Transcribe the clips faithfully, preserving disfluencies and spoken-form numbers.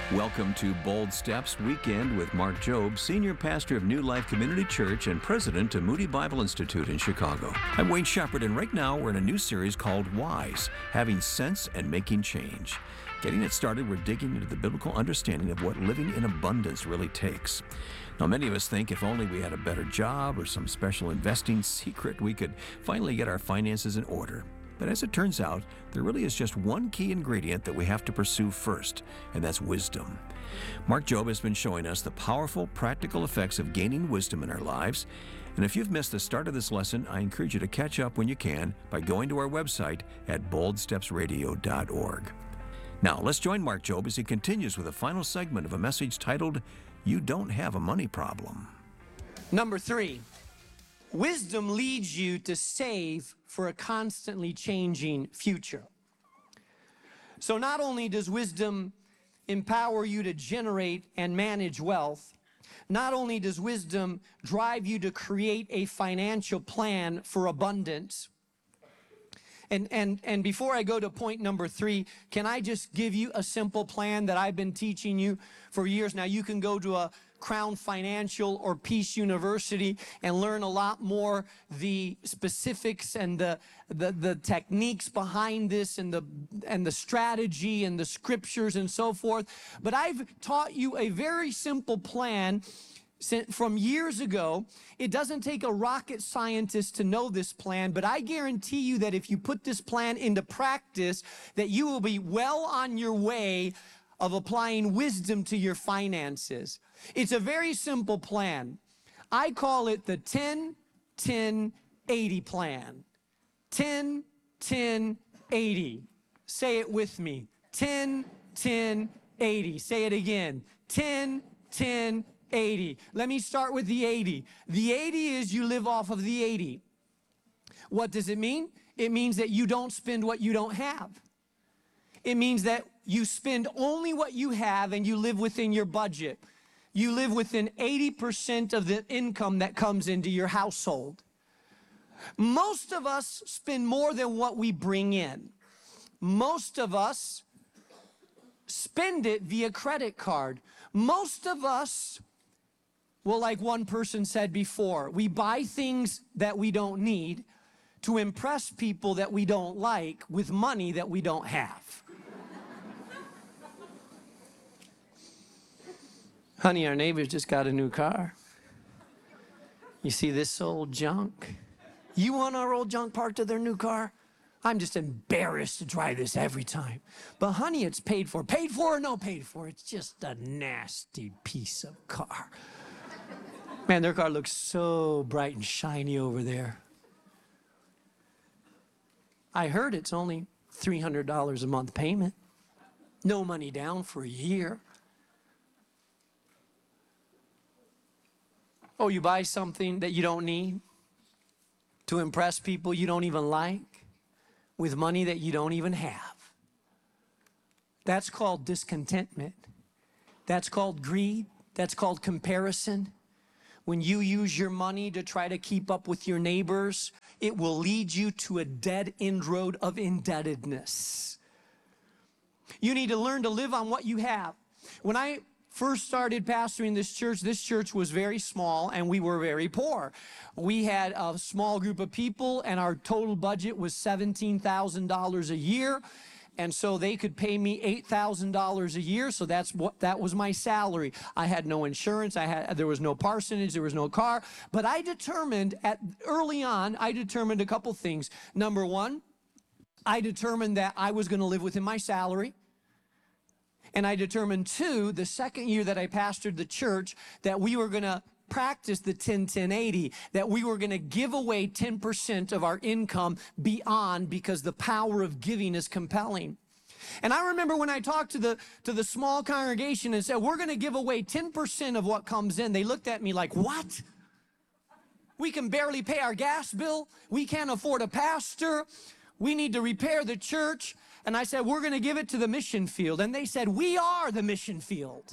Welcome to Bold Steps Weekend with Mark Jobe, Senior Pastor of New Life Community Church and President of Moody Bible Institute in Chicago. I'm Wayne Shepherd, and right now we're in a new series called Wise, Having Sense and Making Change. Getting it started, we're digging into the biblical understanding of what living in abundance really takes. Now, many of us think if only we had a better job or some special investing secret, we could finally get our finances in order. But as it turns out, there really is just one key ingredient that we have to pursue first, and that's wisdom. Mark Jobe has been showing us the powerful, practical effects of gaining wisdom in our lives. And if you've missed the start of this lesson, I encourage you to catch up when you can by going to our website at bold steps radio dot org. Now, let's join Mark Jobe as he continues with the final segment of a message titled, You Don't Have a Money Problem. Number three, wisdom leads you to save for a constantly changing future. So not only does wisdom empower you to generate and manage wealth, not only does wisdom drive you to create a financial plan for abundance. And, and, and before I go to point number three, can I just give you a simple plan that I've been teaching you for years now? You can go to a Crown Financial or Peace University and learn a lot more the specifics and the, the the techniques behind this and the and the strategy and the scriptures and so forth. But I've taught you a very simple plan from years ago. It doesn't take a rocket scientist to know this plan, but I guarantee you that if you put this plan into practice, that you will be well on your way of applying wisdom to your finances. It's a very simple plan. I call it the ten ten eighty plan. ten ten eighty. Say it with me. ten ten eighty. Say it again. ten ten eighty. Let me start with the eighty. The eighty is you live off of the eighty. What does it mean? It means that you don't spend what you don't have. It means that you spend only what you have and you live within your budget. You live within eighty percent of the income that comes into your household. Most of us spend more than what we bring in. Most of us spend it via credit card. Most of us, well, like one person said before, we buy things that we don't need to impress people that we don't like with money that we don't have. Honey, our neighbors just got a new car. You see this old junk? You want our old junk parked to their new car? I'm just embarrassed to drive this every time. But honey, it's paid for. Paid for or no paid for? It's just a nasty piece of car. Man, their car looks so bright and shiny over there. I heard it's only three hundred dollars a month payment. No money down for a year. Oh, you buy something that you don't need to impress people you don't even like with money that you don't even have. That's called discontentment. That's called greed. That's called comparison. When you use your money to try to keep up with your neighbors, it will lead you to a dead-end road of indebtedness. You need to learn to live on what you have. When I first started pastoring this church, this church was very small and we were very poor. We had a small group of people and our total budget was seventeen thousand dollars a year. And so they could pay me eight thousand dollars a year. So that's what, that was my salary. I had no insurance. I had, there was no parsonage. There was no car. But I determined at early on, I determined a couple things. Number one, I determined that I was going to live within my salary. And I determined, too, the second year that I pastored the church, that we were going to practice the ten ten eighty, that we were going to give away ten percent of our income beyond, because the power of giving is compelling. And I remember when I talked to the to the small congregation and said, we're going to give away ten percent of what comes in, they looked at me like, what? We can barely pay our gas bill. We can't afford a pastor. We need to repair the church. And I said, we're going to give it to the mission field. And they said, we are the mission field.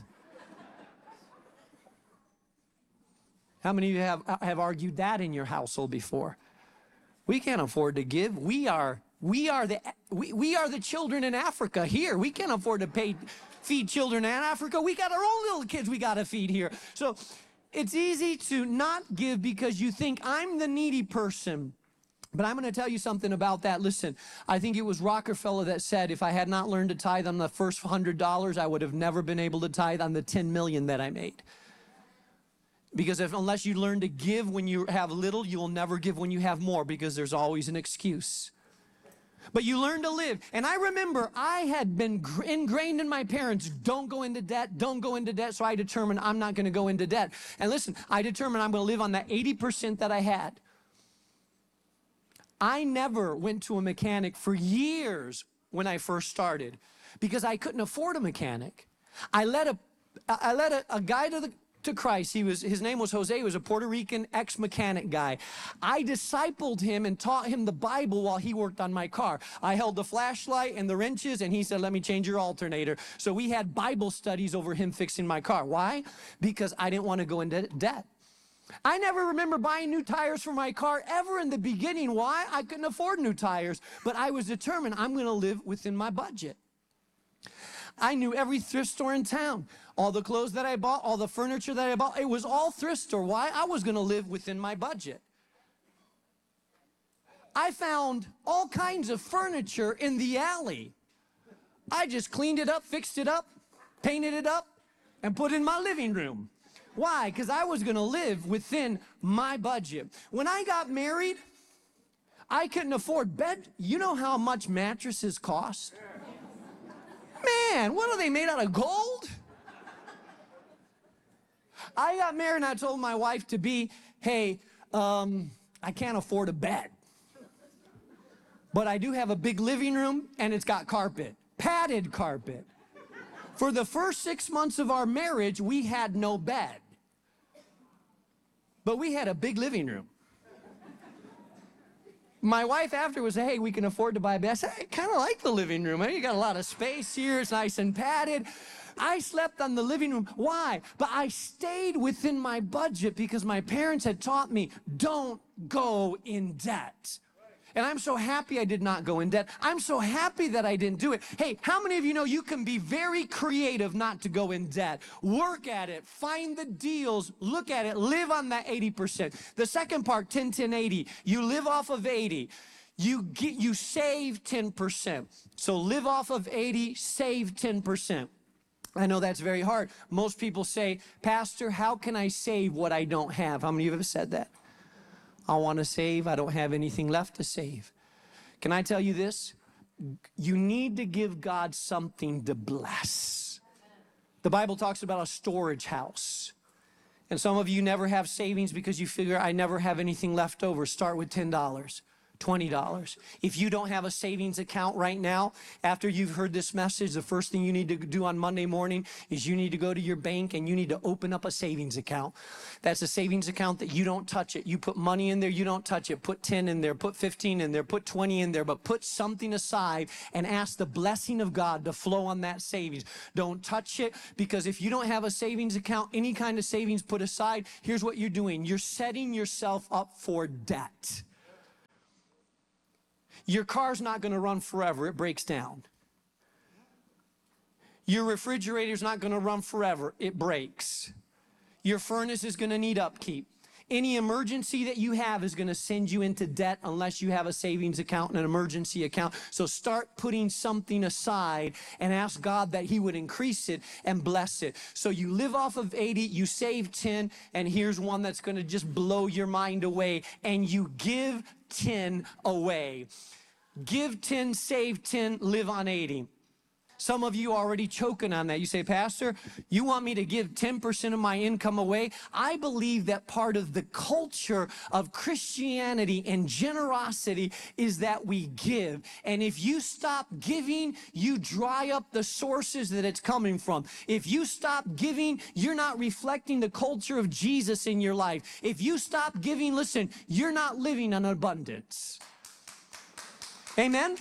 How many of you have, have argued that in your household before? We can't afford to give. We are, we are, the, we, we are the children in Africa here. We can't afford to pay feed children in Africa. We got our own little kids we got to feed here. So it's easy to not give because you think I'm the needy person. But I'm going to tell you something about that. Listen, I think it was Rockefeller that said, if I had not learned to tithe on the first one hundred dollars, I would have never been able to tithe on the ten million that I made. Because if, unless you learn to give when you have little, you will never give when you have more, because there's always an excuse. But you learn to live. And I remember I had been ingrained in my parents, don't go into debt, don't go into debt. So I determined I'm not going to go into debt. And listen, I determined I'm going to live on that eighty percent that I had. I never went to a mechanic for years when I first started because I couldn't afford a mechanic. I led a, I led a, a guy to the to Christ. He was, his name was Jose. He was a Puerto Rican ex-mechanic guy. I discipled him and taught him the Bible while he worked on my car. I held the flashlight and the wrenches, and he said, let me change your alternator. So we had Bible studies over him fixing my car. Why? Because I didn't want to go into debt. I never remember buying new tires for my car ever in the beginning. Why? I couldn't afford new tires, but I was determined I'm going to live within my budget. I knew every thrift store in town. All the clothes that I bought, all the furniture that I bought, it was all thrift store. Why? I was going to live within my budget. I found all kinds of furniture in the alley. I just cleaned it up, fixed it up, painted it up, and put it in my living room. Why? Because I was going to live within my budget. When I got married, I couldn't afford bed. You know how much mattresses cost? Man, what are they made out of gold? I got married and I told my wife to be, hey, um, I can't afford a bed. But I do have a big living room and it's got carpet, padded carpet. For the first six months of our marriage, we had no bed. But we had a big living room. My wife afterwards said, hey, we can afford to buy a bed. I said, I kind of like the living room. You got a lot of space here. It's nice and padded. I slept on the living room. Why? But I stayed within my budget because my parents had taught me, don't go in debt. And I'm so happy I did not go in debt. I'm so happy that I didn't do it. Hey, how many of you know you can be very creative not to go in debt? Work at it, find the deals, look at it, live on that eighty percent. The second part, ten, ten, eighty, you live off of eighty. You get, you save ten percent. So live off of eighty, save ten percent. I know that's very hard. Most people say, Pastor, how can I save what I don't have? How many of you have said that? I want to save. I don't have anything left to save. Can I tell you this? You need to give God something to bless. The Bible talks about a storage house. And some of you never have savings because you figure, I never have anything left over. Start with ten dollars. twenty dollars. If you don't have a savings account right now, after you've heard this message, the first thing you need to do on Monday morning is you need to go to your bank and you need to open up a savings account. That's a savings account that you don't touch it. You put money in there, you don't touch it. Put ten in there, put fifteen in there, put twenty in there, but put something aside and ask the blessing of God to flow on that savings. Don't touch it, because if you don't have a savings account, any kind of savings put aside, here's what you're doing. You're setting yourself up for debt. Your car's not going to run forever. It breaks down. Your refrigerator's not going to run forever. It breaks. Your furnace is going to need upkeep. Any emergency that you have is going to send you into debt unless you have a savings account and an emergency account. So start putting something aside and ask God that He would increase it and bless it. So you live off of eighty, you save ten, and here's one that's going to just blow your mind away, and you give ten away. Give ten, save ten, live on eighty. Some of you are already choking on that. You say, Pastor, you want me to give ten percent of my income away? I believe that part of the culture of Christianity and generosity is that we give. And if you stop giving, you dry up the sources that it's coming from. If you stop giving, you're not reflecting the culture of Jesus in your life. If you stop giving, listen, you're not living in abundance. Amen?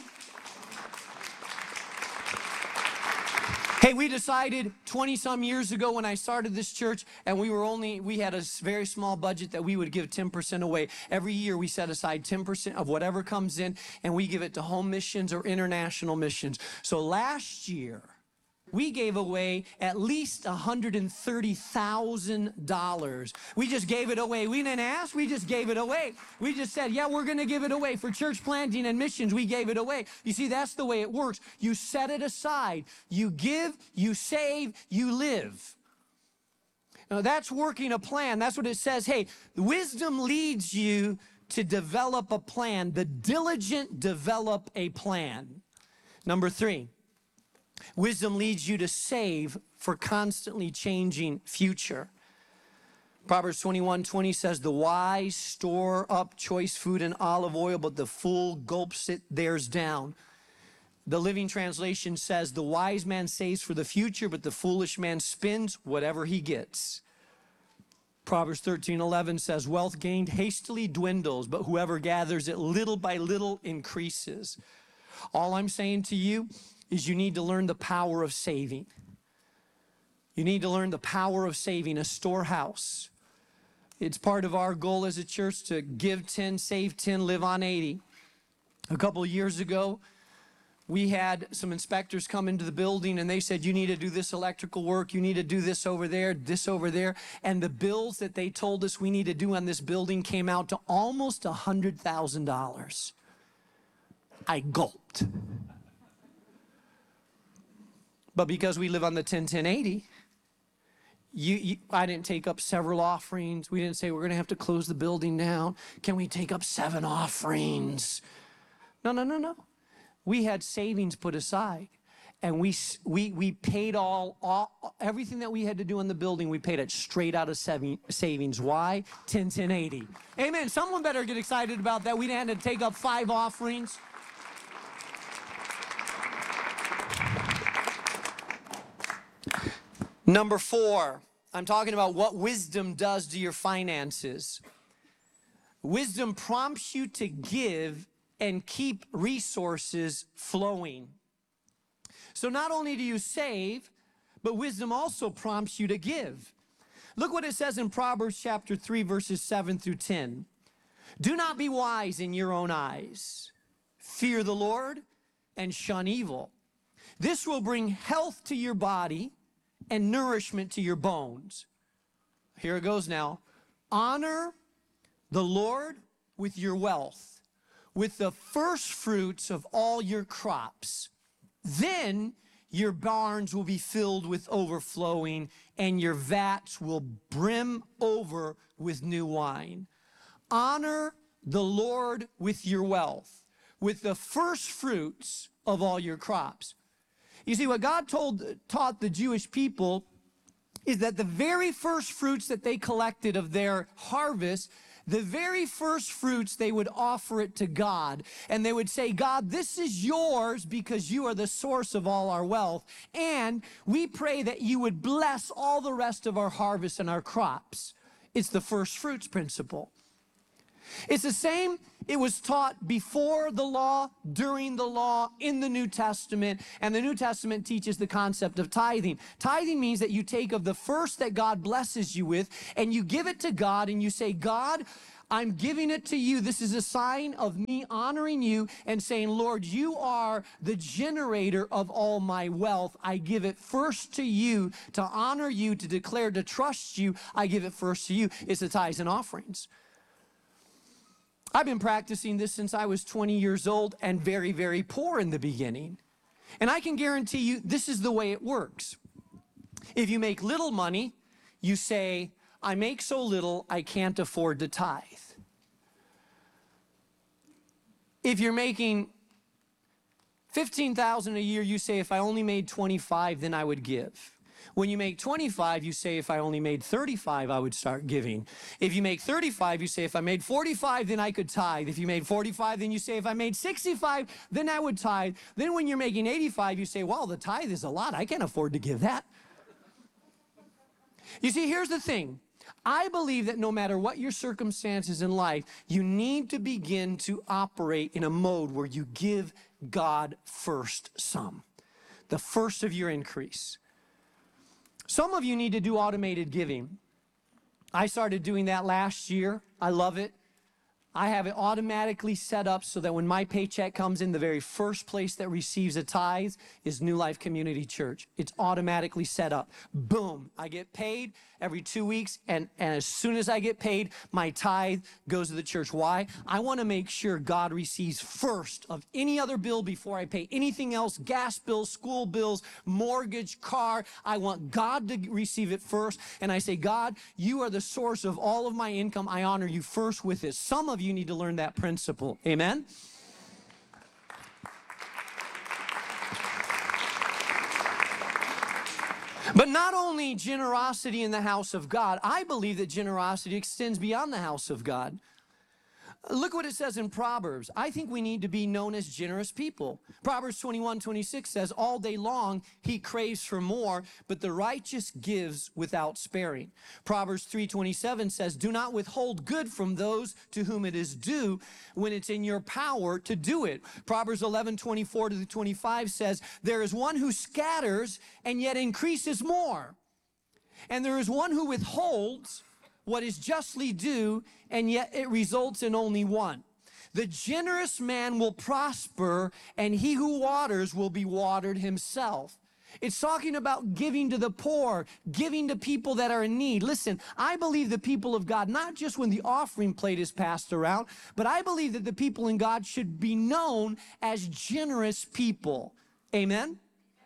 Hey, we decided twenty some years ago when I started this church, and we were only, we had a very small budget that we would give ten percent away. Every year we set aside ten percent of whatever comes in, and we give it to home missions or international missions. So last year, We gave away at least one hundred thirty thousand dollars. We just gave it away. We didn't ask, we just gave it away. We just said, yeah, we're going to give it away for church planting and missions. We gave it away. You see, that's the way it works. You set it aside. You give, you save, you live. Now, that's working a plan. That's what it says. Hey, wisdom leads you to develop a plan. The diligent develop a plan. Number three. Wisdom leads you to save for constantly changing future. Proverbs twenty-one twenty says, the wise store up choice food and olive oil, but the fool gulps it theirs down. The Living Translation says, the wise man saves for the future, but the foolish man spends whatever he gets. Proverbs thirteen eleven says, wealth gained hastily dwindles, but whoever gathers it little by little increases. All I'm saying to you is you need to learn the power of saving. You need to learn the power of saving, a storehouse. It's part of our goal as a church to give ten, save ten, live on eighty. A couple of years ago, we had some inspectors come into the building and they said, you need to do this electrical work, you need to do this over there, this over there. And the bills that they told us we need to do on this building came out to almost one hundred thousand dollars. I gulped. But because we live on the ten ten eighty, you, you, I didn't take up several offerings. We didn't say we're going to have to close the building down. Can we take up seven offerings? No, no, no, no. We had savings put aside, and we we we paid all, all everything that we had to do in the building. We paid it straight out of savings. Why? ten ten eighty. Amen. Someone better get excited about that. We didn't have to take up five offerings. Number four, I'm talking about what wisdom does to your finances. Wisdom prompts you to give and keep resources flowing. So not only do you save, but wisdom also prompts you to give. Look what it says in Proverbs chapter three, verses seven through ten. Do not be wise in your own eyes. Fear the Lord and shun evil. This will bring health to your body and nourishment to your bones. Here it goes now. Honor the Lord with your wealth, with the first fruits of all your crops. Then your barns will be filled with overflowing, and your vats will brim over with new wine. Honor the Lord with your wealth, with the first fruits of all your crops. You see, what God told, taught the Jewish people is that the very first fruits that they collected of their harvest, the very first fruits, they would offer it to God. And they would say, God, this is yours because you are the source of all our wealth. And we pray that you would bless all the rest of our harvest and our crops. It's the first fruits principle. It's the same, it was taught before the law, during the law, in the New Testament, and the New Testament teaches the concept of tithing. Tithing means that you take of the first that God blesses you with, and you give it to God, and you say, God, I'm giving it to you. This is a sign of me honoring you and saying, Lord, you are the generator of all my wealth. I give it first to you to honor you, to declare, to trust you. I give it first to you. It's the tithes and offerings. I've been practicing this since I was twenty years old and very, very poor in the beginning. And I can guarantee you this is the way it works. If you make little money, you say, I make so little, I can't afford to tithe. If you're making fifteen thousand dollars a year, you say, if I only made twenty-five, then I would give. When you make twenty-five, you say, if I only made thirty-five, I would start giving. If you make thirty-five, you say, if I made forty-five, then I could tithe. If you made forty-five, then you say, if I made sixty-five, then I would tithe. Then when you're making eighty-five, you say, well, the tithe is a lot. I can't afford to give that. You see, here's the thing. I believe that no matter what your circumstances in life, you need to begin to operate in a mode where you give God first some, the first of your increase. Some of you need to do automated giving. I started doing that last year. I love it. I have it automatically set up so that when my paycheck comes in, the very first place that receives a tithe is New Life Community Church. It's automatically set up. Boom. I get paid every two weeks, and, and as soon as I get paid, my tithe goes to the church. Why? I want to make sure God receives first of any other bill before I pay anything else, gas bills, school bills, mortgage, car. I want God to receive it first, and I say, God, you are the source of all of my income. I honor you first with it. Some of you need to learn that principle. Amen? But not only generosity in the house of God, I believe that generosity extends beyond the house of God. Look what it says in Proverbs. I think we need to be known as generous people. Proverbs twenty-one twenty-six says, all day long he craves for more, but the righteous gives without sparing. Proverbs three twenty-seven says, do not withhold good from those to whom it is due when it's in your power to do it. Proverbs eleven twenty-four to twenty-five says, there is one who scatters and yet increases more. And there is one who withholds what is justly due, and yet it results in only one. The generous man will prosper, and he who waters will be watered himself. It's talking about giving to the poor, giving to people that are in need. Listen, I believe the people of God, not just when the offering plate is passed around, but I believe that the people in God should be known as generous people. Amen?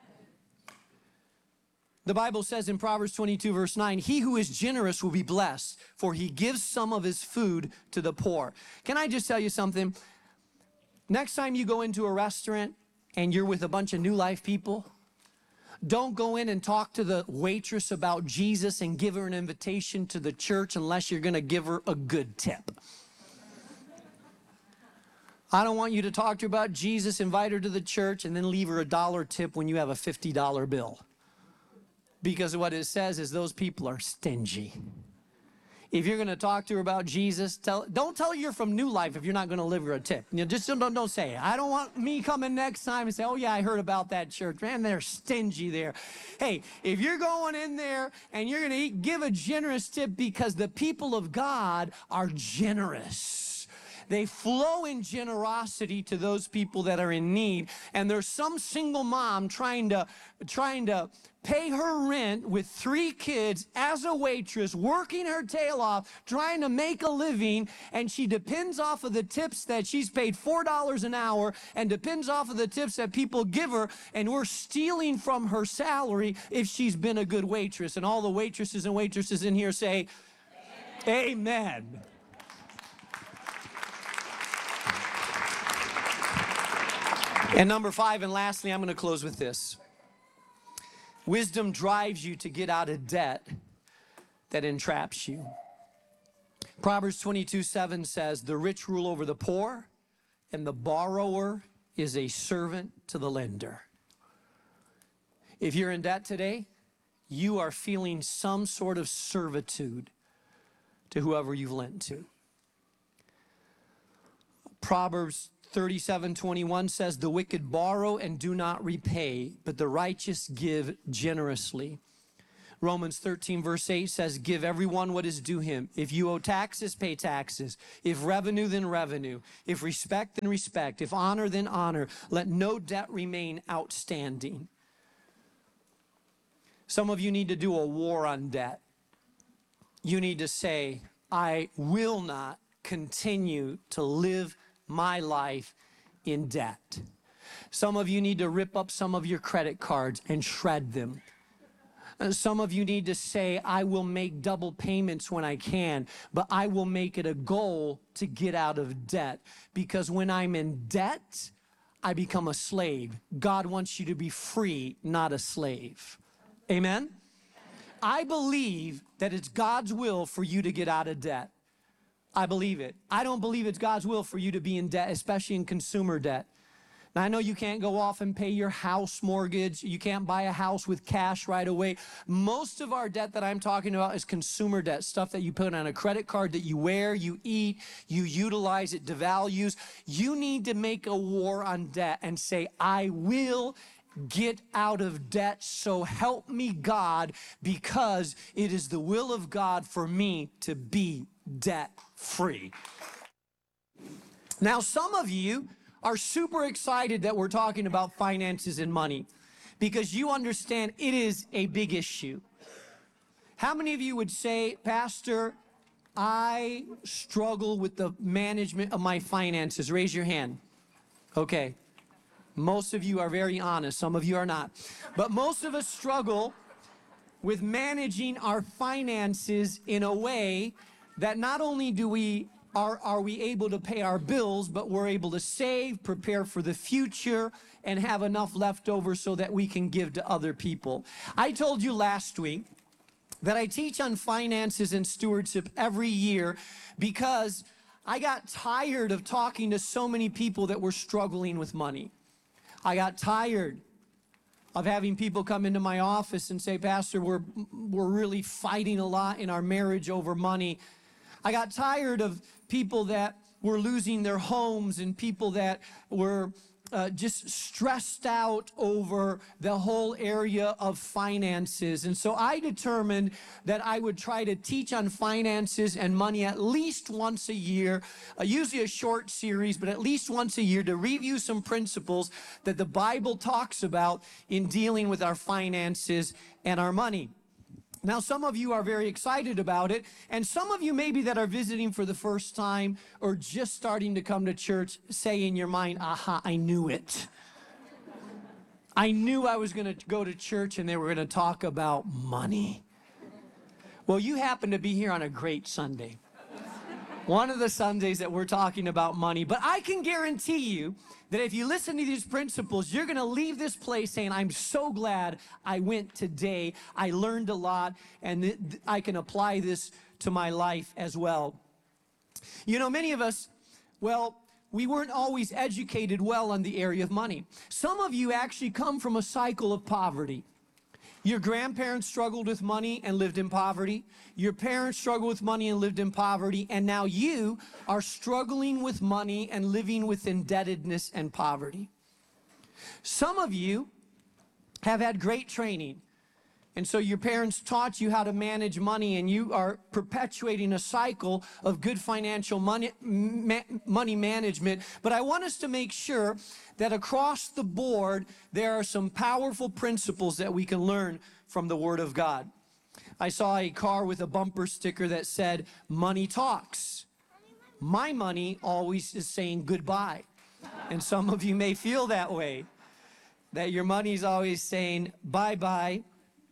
The Bible says in Proverbs twenty-two, verse nine, he who is generous will be blessed, for he gives some of his food to the poor. Can I just tell you something? Next time you go into a restaurant and you're with a bunch of New Life people, don't go in and talk to the waitress about Jesus and give her an invitation to the church unless you're going to give her a good tip. I don't want you to talk to her about Jesus, invite her to the church, and then leave her a dollar tip when you have a fifty dollar bill. Because what it says is those people are stingy. If you're going to talk to her about Jesus, tell, don't tell her you're from New Life if you're not going to leave her a tip. You know, just don't, don't say it. I don't want me coming next time and say, oh, yeah, I heard about that church. Man, they're stingy there. Hey, if you're going in there and you're going to eat, give a generous tip, because the people of God are generous. They flow in generosity to those people that are in need. And there's some single mom trying to, trying to pay her rent with three kids as a waitress, working her tail off, trying to make a living, and she depends off of the tips that she's paid four dollars an hour and depends off of the tips that people give her, and we're stealing from her salary if she's been a good waitress. And all the waitresses and waitresses in here say, Amen. Amen. And number five, and lastly, I'm going to close with this. Wisdom drives you to get out of debt that entraps you. Proverbs twenty-two seven says, the rich rule over the poor, and the borrower is a servant to the lender. If you're in debt today, you are feeling some sort of servitude to whoever you've lent to. Proverbs thirty-seven twenty-one says, the wicked borrow and do not repay, but the righteous give generously. Romans thirteen verse eight says, give everyone what is due him. If you owe taxes, pay taxes. If revenue, then revenue. If respect, then respect. If honor, then honor. Let no debt remain outstanding. Some of you need to do a war on debt. You need to say, I will not continue to live my life in debt. Some of you need to rip up some of your credit cards and shred them. Some of you need to say, I will make double payments when I can, but I will make it a goal to get out of debt. Because when I'm in debt, I become a slave. God wants you to be free, not a slave. Amen? I believe that it's God's will for you to get out of debt. I believe it. I don't believe it's God's will for you to be in debt, especially in consumer debt. Now, I know you can't go off and pay your house mortgage. You can't buy a house with cash right away. Most of our debt that I'm talking about is consumer debt, stuff that you put on a credit card that you wear, you eat, you utilize, it devalues. You need to make a war on debt and say, I will get out of debt, so help me God, because it is the will of God for me to be debt free. Now, some of you are super excited that we're talking about finances and money because you understand it is a big issue. How many of you would say, Pastor, I struggle with the management of my finances? Raise your hand. Okay. Most of you are very honest. Some of you are not. But most of us struggle with managing our finances in a way that not only do we are, are we able to pay our bills, but we're able to save, prepare for the future, and have enough left over so that we can give to other people. I told you last week that I teach on finances and stewardship every year because I got tired of talking to so many people that were struggling with money. I got tired of having people come into my office and say, Pastor, we're, we're really fighting a lot in our marriage over money. I got tired of people that were losing their homes and people that were uh, just stressed out over the whole area of finances. And so I determined that I would try to teach on finances and money at least once a year, uh, usually a short series, but at least once a year to review some principles that the Bible talks about in dealing with our finances and our money. Now, some of you are very excited about it, and some of you maybe that are visiting for the first time or just starting to come to church say in your mind, aha, I knew it. I knew I was going to go to church and they were going to talk about money. Well, you happen to be here on a great Sunday. One of the Sundays that we're talking about money, but I can guarantee you that if you listen to these principles, you're going to leave this place saying, I'm so glad I went today. I learned a lot, and th- I can apply this to my life as well. You know, many of us, well, we weren't always educated well on the area of money. Some of you actually come from a cycle of poverty. Your grandparents struggled with money and lived in poverty. Your parents struggled with money and lived in poverty. And now you are struggling with money and living with indebtedness and poverty. Some of you have had great training. And so your parents taught you how to manage money, and you are perpetuating a cycle of good financial money, ma- money management. But I want us to make sure that across the board, there are some powerful principles that we can learn from the Word of God. I saw a car with a bumper sticker that said, money talks. My money always is saying goodbye. And some of you may feel that way, that your money's always saying bye-bye.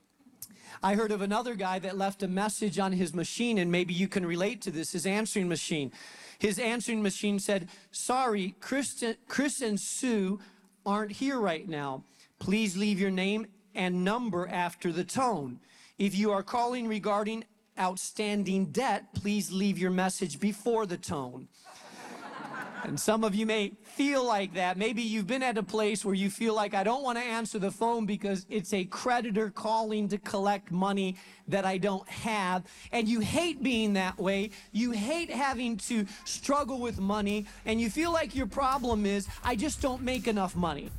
I heard of another guy that left a message on his machine, and maybe you can relate to this, his answering machine. His answering machine said, sorry, Chris, Chris and Sue aren't here right now. Please leave your name and number after the tone. If you are calling regarding outstanding debt, please leave your message before the tone. And some of you may feel like that. Maybe you've been at a place where you feel like, I don't want to answer the phone because it's a creditor calling to collect money that I don't have. And you hate being that way. You hate having to struggle with money. And you feel like your problem is, I just don't make enough money.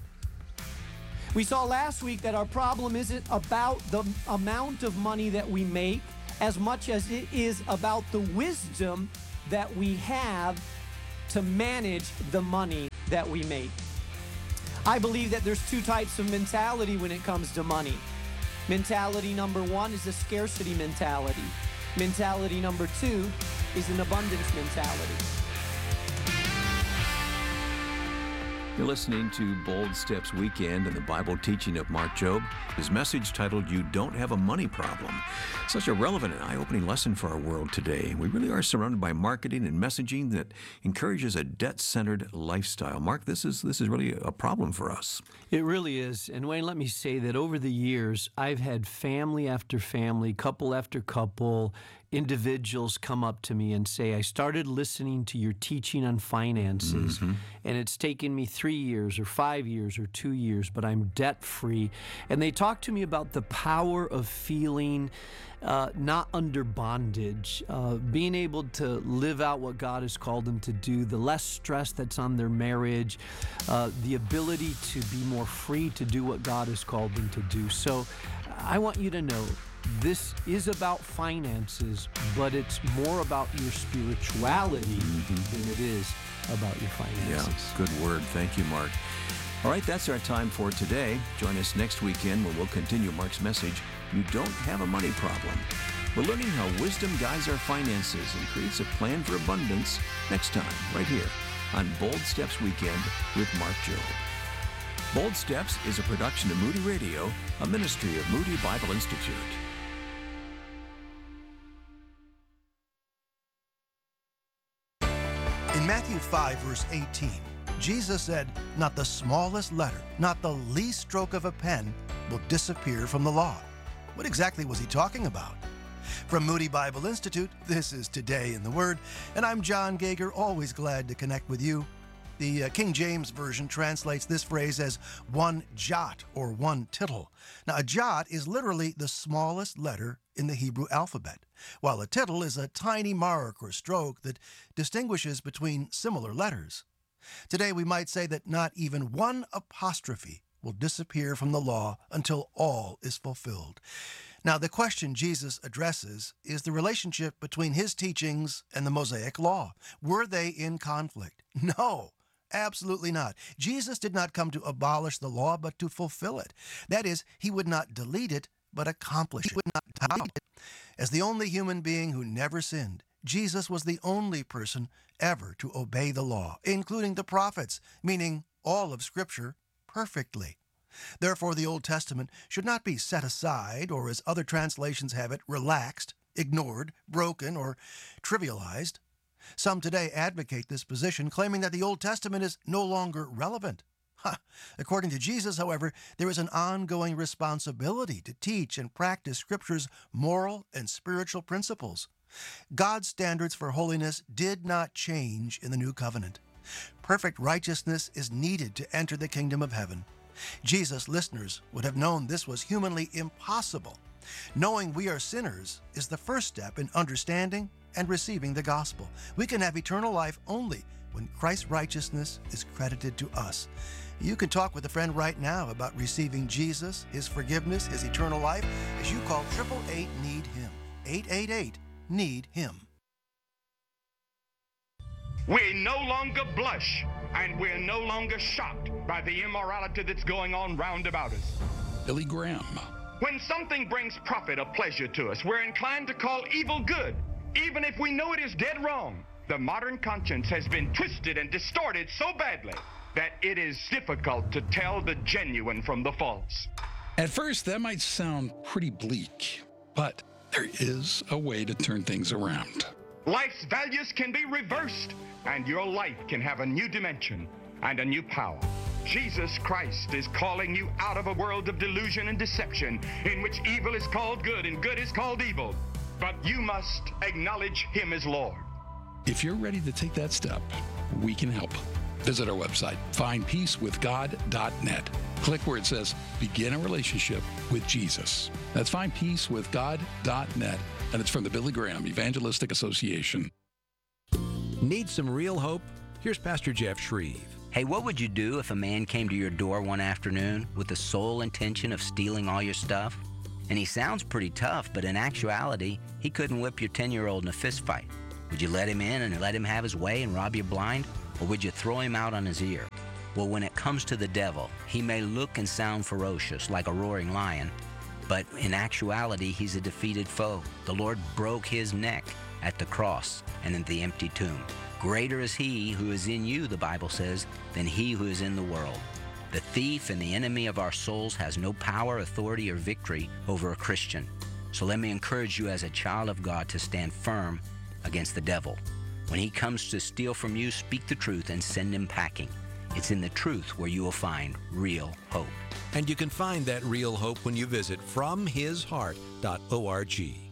We saw last week that our problem isn't about the amount of money that we make as much as it is about the wisdom that we have to manage the money that we make. I believe that there's two types of mentality when it comes to money. Mentality number one is a scarcity mentality. Mentality number two is an abundance mentality. You're listening to Bold Steps Weekend and the Bible teaching of Mark Jobe. His message titled, You Don't Have a Money Problem. Such a relevant and eye-opening lesson for our world today. We really are surrounded by marketing and messaging that encourages a debt-centered lifestyle. Mark, this is this is really a problem for us. It really is. And Wayne, let me say that over the years, I've had family after family, couple after couple, individuals come up to me and say, I started listening to your teaching on finances, mm-hmm. and it's taken me three years or five years or two years, but I'm debt-free. And they talk to me about the power of feeling uh, not under bondage, uh, being able to live out what God has called them to do, the less stress that's on their marriage, uh, the ability to be more free to do what God has called them to do. So I want you to know this is about finances, but it's more about your spirituality mm-hmm. than it is about your finances. Yeah, good word. Thank you, Mark. All right, that's our time for today. Join us next weekend when we'll continue Mark's message, You Don't Have a Money Problem. We're learning how wisdom guides our finances and creates a plan for abundance next time, right here on Bold Steps Weekend with Mark Jobe. Bold Steps is a production of Moody Radio, a ministry of Moody Bible Institute. In Matthew five, verse eighteen, Jesus said, "Not the smallest letter, not the least stroke of a pen will disappear from the law." What exactly was he talking about? From Moody Bible Institute, this is Today in the Word, and I'm John Gager, always glad to connect with you. The uh, King James Version translates this phrase as one jot or one tittle. Now, a jot is literally the smallest letter in the Hebrew alphabet, while a tittle is a tiny mark or stroke that distinguishes between similar letters. Today, we might say that not even one apostrophe will disappear from the law until all is fulfilled. Now, the question Jesus addresses is the relationship between his teachings and the Mosaic Law. Were they in conflict? No, absolutely not. Jesus did not come to abolish the law, but to fulfill it. That is, he would not delete it, but accomplish it. He would not delete it. As the only human being who never sinned, Jesus was the only person ever to obey the law, including the prophets, meaning all of Scripture, perfectly. Therefore, the Old Testament should not be set aside, or as other translations have it, relaxed, ignored, broken, or trivialized. Some today advocate this position, claiming that the Old Testament is no longer relevant. Ha! According to Jesus, however, there is an ongoing responsibility to teach and practice Scripture's moral and spiritual principles. God's standards for holiness did not change in the New Covenant. Perfect righteousness is needed to enter the kingdom of heaven. Jesus' listeners would have known this was humanly impossible. Knowing we are sinners is the first step in understanding and receiving the gospel. We can have eternal life only when Christ's righteousness is credited to us. You can talk with a friend right now about receiving Jesus, his forgiveness, his eternal life, as you call eight eight eight, need him. eight eight eight, need him. We no longer blush, and we're no longer shocked by the immorality that's going on round about us. Billy Graham. When something brings profit or pleasure to us, we're inclined to call evil good, even if we know it is dead wrong. The modern conscience has been twisted and distorted so badly that it is difficult to tell the genuine from the false. At first, that might sound pretty bleak, but there is a way to turn things around. Life's values can be reversed, and your life can have a new dimension and a new power. Jesus Christ is calling you out of a world of delusion and deception in which evil is called good and good is called evil. But you must acknowledge him as Lord. If you're ready to take that step, we can help. Visit our website, find peace with god dot net. Click where it says Begin a Relationship with Jesus. That's find peace with god dot net, and it's from the Billy Graham Evangelistic Association. Need some real hope? Here's Pastor Jeff Shreve. Hey, what would you do if a man came to your door one afternoon with the sole intention of stealing all your stuff? And he sounds pretty tough, but in actuality, he couldn't whip your ten-year-old in a fist fight. Would you let him in and let him have his way and rob you blind? Or would you throw him out on his ear? Well, when it comes to the devil, he may look and sound ferocious like a roaring lion, but in actuality, he's a defeated foe. The Lord broke his neck at the cross and in the empty tomb. Greater is he who is in you, the Bible says, than he who is in the world. The thief and the enemy of our souls has no power, authority, or victory over a Christian. So let me encourage you as a child of God to stand firm against the devil. When he comes to steal from you, speak the truth and send him packing. It's in the truth where you will find real hope. And you can find that real hope when you visit from his heart dot org.